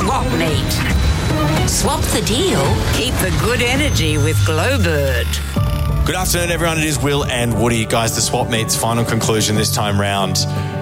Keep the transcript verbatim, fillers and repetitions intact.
swap meet. Swap the deal, keep the good energy with Glowbird. Good afternoon, everyone. It is Will and Woody. Guys, the swap meet's final conclusion this time round.